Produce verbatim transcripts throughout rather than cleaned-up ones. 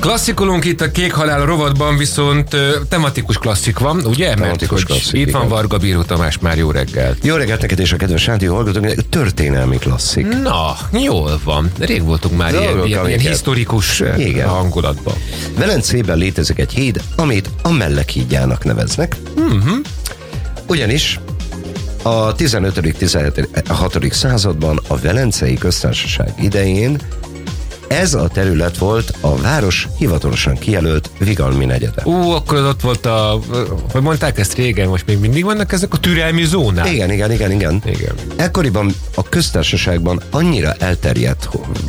Klasszikolunk itt a Kék Halál rovatban, viszont uh, tematikus klasszik van, ugye? Tematikus klasszik, itt igen. van Varga Bíró Tamás, már jó reggel. Jó reggelt neked és a kedves rádió hallgatók, történelmi klasszik. Na, jól van. Rég voltunk már Dolgok, ilyen, ilyen, ilyen amiket- historikus Igen. hangulatban. Velencében létezik egy híd, amit a Mellekhídjának neveznek. Uh-huh. Ugyanis a tizenötödik-tizenhatodik században a Velencei Köztársaság idején ez a terület volt a város hivatalosan kijelölt Vigalmi negyede. Ú, akkor az ott volt a... Hogy mondták ezt régen, most még mindig vannak ezek a türelmi zónák? Igen, igen, igen, igen. Igen. Ekkoriban a köztársaságban annyira elterjedt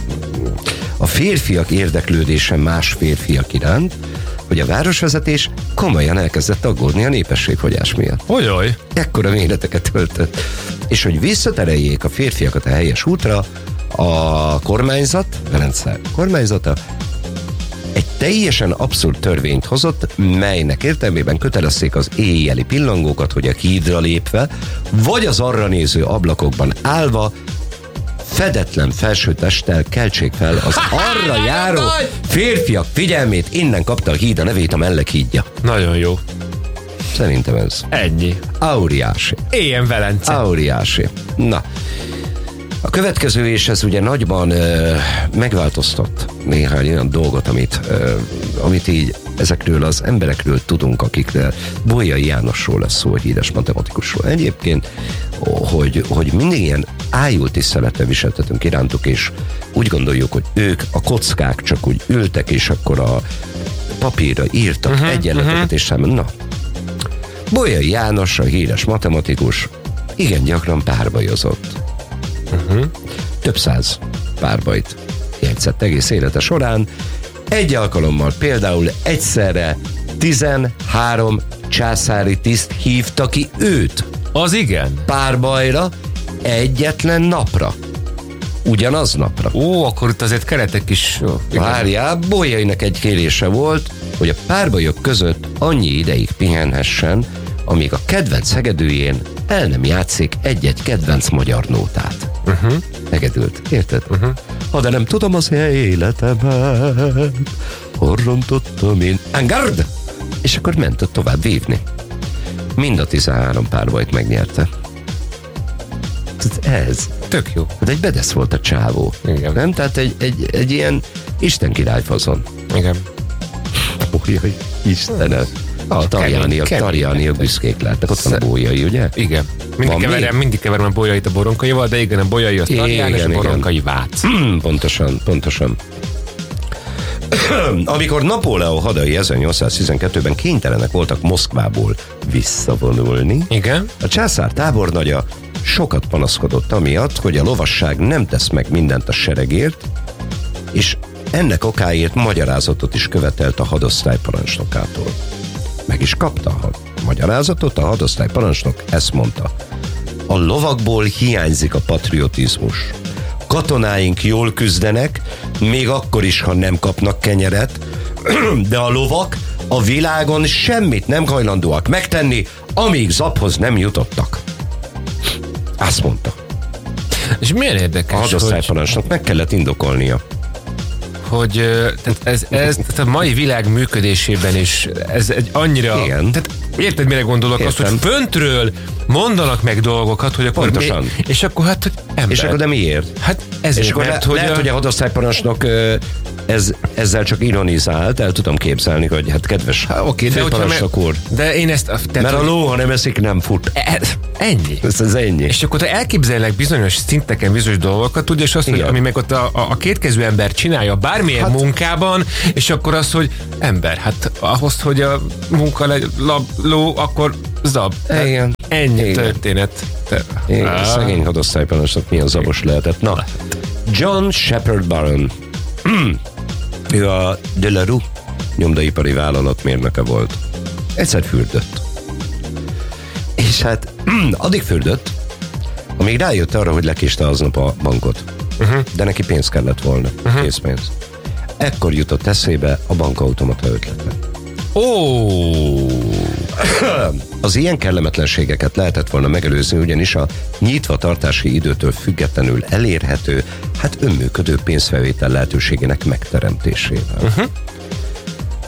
a férfiak érdeklődése más férfiak iránt, hogy a városvezetés komolyan elkezdett aggódni a népességfogyás miatt. Olyaj. Ekkora méreteket öltött. És hogy visszatereljék a férfiakat a helyes útra, a kormányzat, Velence kormányzata egy teljesen abszurd törvényt hozott, melynek értelmében kötelezték az éjjeli pillangókat, hogy a hídra lépve, vagy az arra néző ablakokban állva fedetlen felsőtesttel keltsék fel az arra járó férfiak figyelmét. Innen kapta a híd a nevét, a Mellekhídja. Nagyon jó. Szerintem ez Ennyi. óriási. Éljen Velence. Óriási. Na, a következő, és ez ugye nagyban ö, megváltoztat néhány olyan dolgot, amit, ö, amit így ezekről az emberekről tudunk, akikről Bolyai Jánosról lesz szó, egy híres matematikusról. Egyébként, hogy, hogy mindig ilyen ájult tisztelettel viseltetünk irántuk, és úgy gondoljuk, hogy ők a kockák csak úgy ültek, és akkor a papírra írtak uh-huh, egyenleteket, uh-huh. és számon. Na, Bolyai János, a híres matematikus, igen gyakran párbajozott. Uh-huh. Több száz párbajt jegyzett egész élete során. Egy alkalommal például egyszerre tizenhárom császári tiszt hívta ki őt Az igen. párbajra egyetlen napra. Ugyanaz napra. Ó, akkor itt azért keretek is... Jó, Várjál, Bolyainak egy kérése volt, hogy a párbajok között annyi ideig pihenhessen, amíg a kedvenc hegedűjén el nem játszik egy-egy kedvenc magyar nótát. Uh-huh. Hegedült, érted? Uh-huh. Ha de nem tudom az életemet, horrontottam én. Angard! És akkor ment ott tovább vívni. Mind a tizenhárom párbajt megnyerte. Ez. Tök jó. De egy bedesz volt a csávó. Igen. Nem? Tehát egy, egy, egy ilyen Isten királyfazon. Igen. Bolyai, Istenem. A tarjániak, tarjániak büszkék lettek. Ott van a Bolyai, ugye? Igen. Mindig Van keverem, mindig keverem a Bolyait a Boronkaival, de igen, a Bolyai az Tarján, és a Boronkai Vác. Hmm, pontosan, pontosan. Amikor Napóleon hadai ezernyolcszáztizenkettőben kénytelenek voltak Moszkvából visszavonulni, Igen. a császár tábornagya sokat panaszkodott amiatt, hogy a lovasság nem tesz meg mindent a seregért, és ennek okáért magyarázatot is követelt a hadosztály parancsnokától. Meg is kapta a magyarázatot, a hadosztály parancsnok ezt mondta: a lovakból hiányzik a patriotizmus. Katonáink jól küzdenek, még akkor is, ha nem kapnak kenyeret, de a lovak a világon semmit nem hajlandóak megtenni, amíg zaphoz nem jutottak. Azt mondta. És milyen érdekes, A hadosztály hogy, parancsnok meg kellett indokolnia. hogy ö, tehát ez, ez tehát a mai világ működésében is ez egy annyira... Igen. Tehát érted, mire gondolok? Értem. Azt, hogy föntről mondanak meg dolgokat, hogy akkor... Pontosan. Mi, és akkor hát, hogy ember. És akkor de miért? Hát ezért, És akkor mert, le, hogy lehet, a, hogy a hadosztályparancsnok ö, ez, ezzel csak ironizált, el tudom képzelni, hogy hát kedves Há, oké, de, hogyha főparancsnok úr, me, de én ezt... Tehát, mert a ló, ha nem eszik, nem fut. ez, ennyi. Ez, ez ennyi. És akkor te elképzelnek bizonyos szinteken bizonyos dolgokat, ugye, és azt, hogy Igen. ami meg ott a, a, a kétkezű ember csinálja bármilyen hát, munkában, és akkor az, hogy ember, hát ahhoz, hogy a munka legy, lab, ló, akkor zab. Igen. Ennyi Igen. történet. Te, Igen, Á. szegény hadosztályparancsnok milyen zabos lehetett. Na, John Shepard Baron. Ő a Delarue nyomdaipari vállalat mérnöke volt. Egyszer fürdött. És hát addig fürdött, amíg rájött arra, hogy lekéste aznap a bankot. Uh-huh. De neki pénz kellett volna. Uh-huh. Készpénz. Ekkor jutott eszébe a bankautomata ötlete. Ó, Az ilyen kellemetlenségeket lehetett volna megelőzni, ugyanis a nyitva tartási időtől függetlenül elérhető, hát önműködő pénzfelvétel lehetőségének megteremtésével. Uh-huh.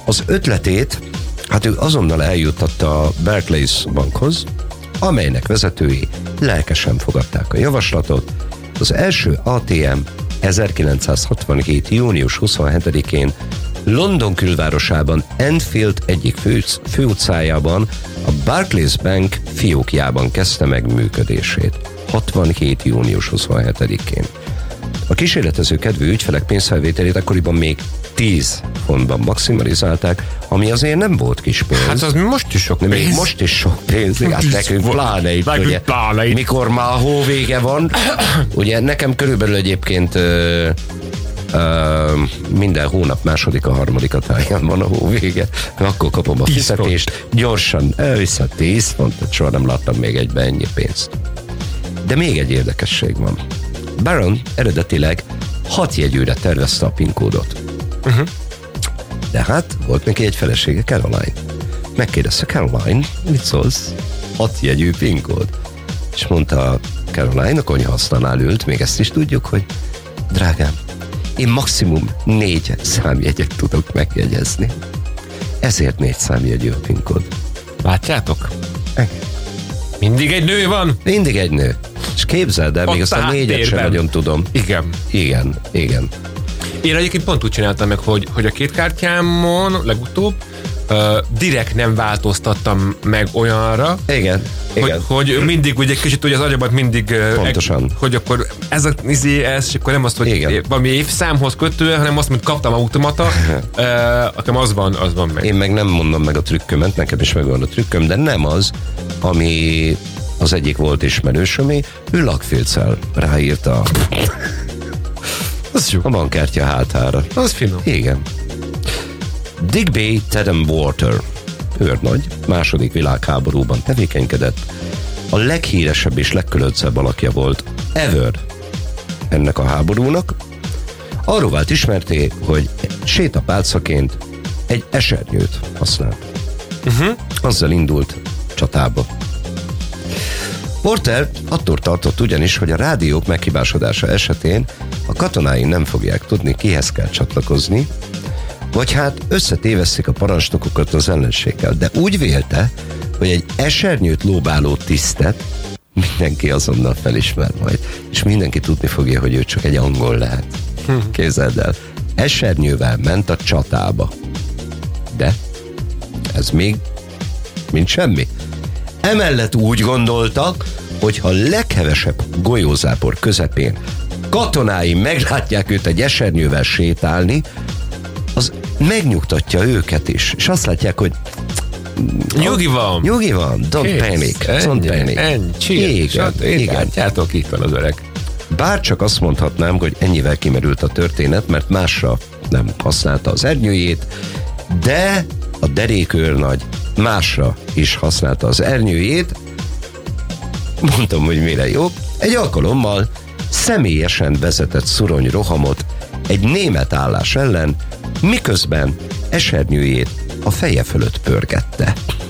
Az ötletét, hát ő azonnal eljuttatta a Barclays bankhoz, amelynek vezetői lelkesen fogadták a javaslatot. Az első á té em ezerkilencszázhatvanhét. június huszonhetedikén London külvárosában Enfield egyik fő, főutcájában a Barclays Bank fiókjában kezdte meg működését. hatvanhét. június huszonhetedikén. A kísérletező kedvű ügyfelek pénzfelvételét akkoriban még tíz fontban maximalizálták, ami azért nem volt kis pénz. Hát az most is sok pénz. Még most is sok pénz, hát nekünk pláne itt, ugye, pláne itt. mikor már a hóvége van. Ugye nekem körülbelül egyébként ö, ö, minden hónap második, a harmadik a táján van a hóvége, akkor kapom a fizetést, gyorsan elviszem tíz fontot, soha nem láttam még egyben ennyi pénzt. De még egy érdekesség van. Baron eredetileg hat jegyűre tervezte a PIN kódot. Uh-huh. De hát volt neki egy felesége, Caroline. Megkérdezte, Caroline, mit szólsz? Hat jegyű PIN kód. És mondta Caroline, a konyhaasztalnál ült, még ezt is tudjuk, hogy drágám, én maximum négy számjegyet tudok megjegyezni. Ezért négy számjegyű a PIN kód. Látjátok? Eg. Mindig egy nő van? Mindig egy nő. És képzeld el, még azt a négyet sem nagyon tudom. Igen. Igen, igen. Én egyébként pont úgy csináltam meg, hogy, hogy a két kártyámon legutóbb uh, direkt nem változtattam meg olyanra, igen, hogy, igen. hogy mindig ugye kicsit ugye az agyamat mindig uh, pontosan. Eg, hogy akkor ez a izé, ez, és akkor nem azt, hogy igen. valami évszámhoz kötően, hanem azt, mint kaptam automata, uh, akkor az van, az van meg. Én meg nem mondom meg a trükkömet, nekem is megvan a trükköm, de nem az, ami az egyik volt ismerősömé, ő lakfilccel ráírta az jó. A bankkártya hátára. Az finom. Igen. Digby Tatum Water, őrnagy, második világháborúban tevékenykedett, a leghíresebb és legkölöccebb alakja volt ever ennek a háborúnak. Arról vált ismerté, hogy sétapálcaként egy esernyőt használt. Uh-huh. Azzal indult csatába. Porter attól tartott ugyanis, hogy a rádiók meghibásodása esetén a katonái nem fogják tudni, kihez kell csatlakozni, vagy hát összetévesztik a parancsnokokat az ellenséggel. De úgy vélte, hogy egy esernyőt lóbáló tisztet mindenki azonnal felismer majd, és mindenki tudni fogja, hogy ő csak egy angol lehet. Képzeld el, esernyővel ment a csatába. De ez még mint semmi. Emellett úgy gondoltak, hogy ha leghevesebb golyózápor közepén katonái meglátják őt egy esernyővel sétálni, az megnyugtatja őket is. És azt látják, hogy nyugi van. Nyugi van. Don't Kész. panic. Don't panic. Ennyi. Igen. Igen. Látjátok, itt van az öreg. Bár csak azt mondhatnám, hogy ennyivel kimerült a történet, mert másra nem használta az ernyőjét, de a derékőrnagy másra is használta az ernyőjét. Mondtam, hogy mire jó. Egy alkalommal személyesen vezetett szurony rohamot egy német állás ellen, miközben esernyőjét a feje fölött pörgette.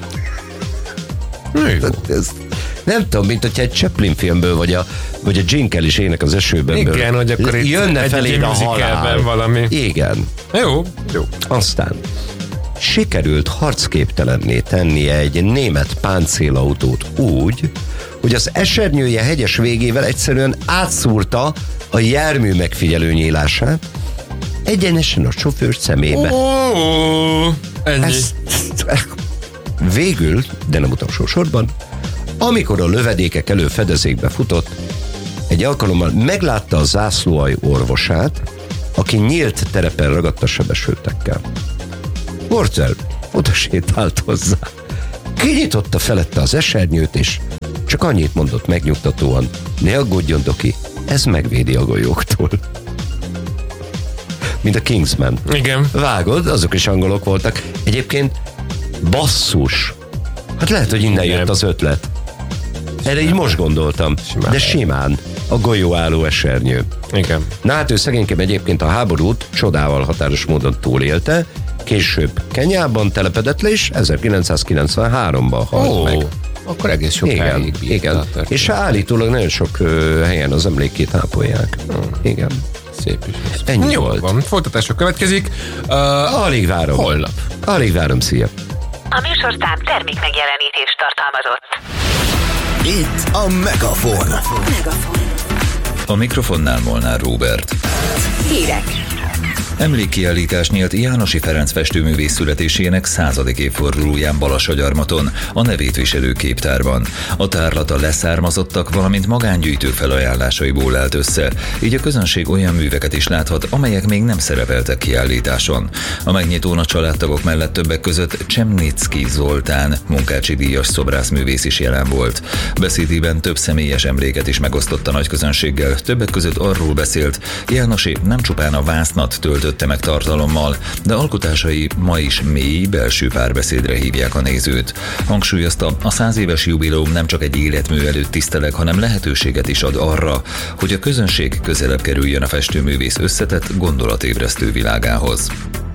Ez, nem tudom, mint hogyha egy Chaplin filmből, vagy a, vagy a Gene Kelly ének az esőben. Igen, hogy akkor jönne egy felé a halál. Valami. Igen. Jó, jó. Aztán sikerült harcképtelenné tennie egy német páncélautót úgy, hogy az esernyője hegyes végével egyszerűen átszúrta a jármű megfigyelő nyílását, egyenesen a sofőr szemébe. Oh, ennyi. Ezt, végül, de nem utolsó sorban, amikor a lövedékek elől fedezékbe futott, egy alkalommal meglátta a zászlóalj orvosát, aki nyílt terepen ragadta sebesültekkel. Porter oda sétált hozzá. Kinyitotta felette az esernyőt, és csak annyit mondott megnyugtatóan: ne aggódjon, doki, ez megvédi a golyóktól. Mint a Kingsman. Igen. Vágod, azok is angolok voltak. Egyébként basszus. Hát lehet, hogy innen jött az ötlet. Erre így most gondoltam. Simán. De simán. A golyóálló esernyő. Igen. Na hát ő szegényként egyébként a háborút csodával határos módon túlélte, később Kenyában telepedett le, és ezerkilencszázkilencvenháromban halt oh, meg. Akkor egész sokáig igen, igen. És állítólag nagyon sok uh, helyen az emlékét ápolják. Hmm. Igen. Szép is. Ennyi Jó volt. Van. Folytatásra következik. Uh, Alig várom. Holnap. Alig várom, szia! A műsorszám termék megjelenítést tartalmazott. Itt a Megafon. Megafon. A mikrofonnál Molnár Róbert. Hírek. Emlékkiállítás nyílt Jánosi Ferenc festőművész születésének századik évfordulóján Balassagyarmaton, a nevét viselő képtárban. A tárlat a leszármazottak, valamint magángyűjtők felajánlásaiból állt össze, így a közönség olyan műveket is láthat, amelyek még nem szerepeltek kiállításon. A megnyitón a családtagok mellett többek között Csemnicki Zoltán, munkácsi díjas szobrászművész is jelen volt. Beszédében több személyes emléket is megosztott a nagy közönséggel, többek között arról beszélt, Jánosi nem csupán a vásznat töltötte meg tartalommal, de alkotásai ma is mély belső párbeszédre hívják a nézőt. Hangsúlyozta, a száz éves jubileum nem csak egy életmű előtt tiszteleg, hanem lehetőséget is ad arra, hogy a közönség közelebb kerüljön a festőművész összetett, gondolatébresztő világához.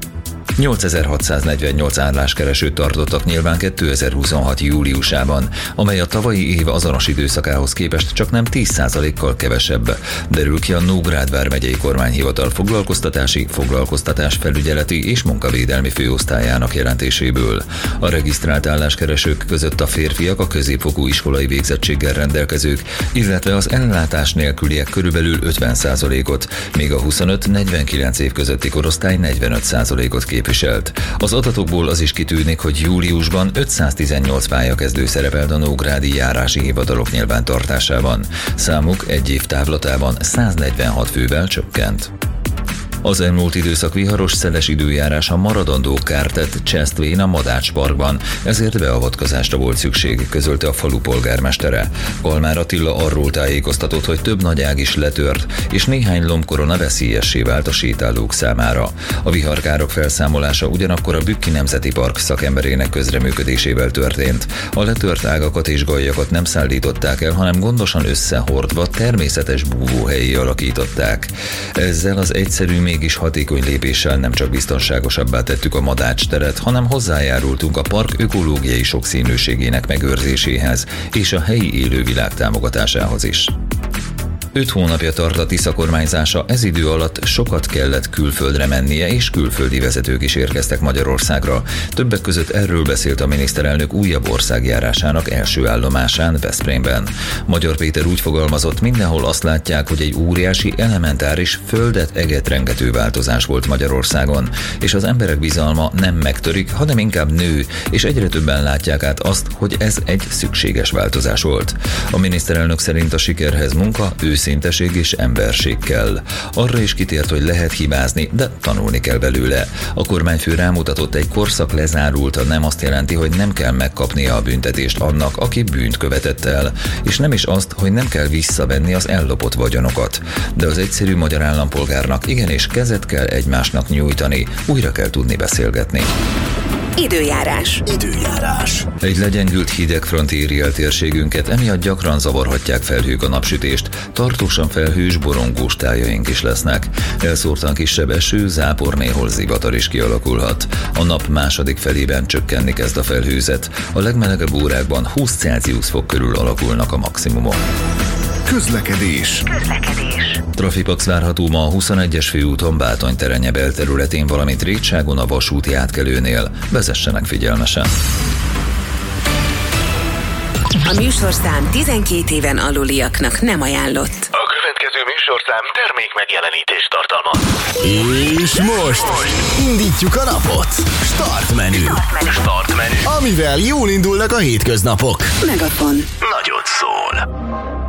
nyolcezer-hatszáznegyvennyolc álláskeresőt tartottak nyilván kétezer-huszonhat júliusában, amely a tavalyi év azonos időszakához képest csak nem tíz százalékkal kevesebb. Derül ki a Nógrád vármegyei kormányhivatal foglalkoztatási, foglalkoztatásfelügyeleti és munkavédelmi főosztályának jelentéséből. A regisztrált álláskeresők között a férfiak, a középfokú iskolai végzettséggel rendelkezők, illetve az ellátás nélküliek körülbelül ötven százalékot, míg a huszonöt-negyvenkilenc év közötti korosztály negyvenöt százalékot képviselt. Az adatokból az is kitűnik, hogy júliusban ötszáztizennyolc pályakezdő szerepelt a nógrádi járási hivatalok nyilvántartásában. Számuk egy év távlatában száznegyvenhat fővel csökkent. Az elmúlt időszak viharos, szeles időjárása maradandó kárt tett Csesztvén a Madács Parkban, ezért beavatkozásra volt szükség, közölte a falu polgármestere. Kalmár Attila arról tájékoztatott, hogy több nagy ág is letört, és néhány lombkorona veszélyessé vált a sétálók számára. A viharkárok felszámolása ugyanakkor a Bükki Nemzeti Park szakemberének közreműködésével történt. A letört ágakat és gajjakat nem szállították el, hanem gondosan összehordva természetes búvóhelyi alakították. Ezzel az egyszerű, mégis hatékony lépéssel nem csak biztonságosabbá tettük a Madács teret, hanem hozzájárultunk a park ökológiai sokszínűségének megőrzéséhez és a helyi élővilág támogatásához is. Öt hónapja tart a Tisza kormányzása, ez idő alatt sokat kellett külföldre mennie, és külföldi vezetők is érkeztek Magyarországra. Többek között erről beszélt a miniszterelnök újabb országjárásának első állomásán, Veszprémben. Magyar Péter úgy fogalmazott, mindenhol azt látják, hogy egy óriási, elementáris, földet eget rengető változás volt Magyarországon, és az emberek bizalma nem megtörik, hanem inkább nő, és egyre többen látják át azt, hogy ez egy szükséges változás volt. A miniszterelnök szerint a sikerhez munka, őszinteség és emberség kell. Arra is kitért, hogy lehet hibázni, de tanulni kell belőle. A kormányfő rámutatott, egy korszak lezárulta nem azt jelenti, hogy nem kell megkapnia a büntetést annak, aki bűnt követett el, és nem is azt, hogy nem kell visszavenni az ellopott vagyonokat. De az egyszerű magyar állampolgárnak igenis kezet kell egymásnak nyújtani, újra kell tudni beszélgetni. Időjárás. Időjárás. Egy legyengült hidegfront éri el térségünket, emiatt gyakran zavarhatják felhők a napsütést, tartósan felhős, borongós tájaink is lesznek. Elszórtan kisebb eső, zápor, néhol zivatar is kialakulhat. A nap második felében csökkenni kezd a felhőzet. A legmelegebb órákban húsz Celsius fok körül alakulnak a maximumok. Közlekedés. Közlekedés. Trafipax várható ma a huszonegyes főúton Bátony-Terenye belterületén, valamint Rétságon a vasúti átkelőnél. Vezessenek figyelmesen! A műsorszám tizenkét éven aluliaknak nem ajánlott. A következő műsorszám termék megjelenítést tartalmaz. És most indítjuk a napot. Start menü. Start menü. Amivel jól indulnak a hétköznapok. Megafon. Nagyot szól.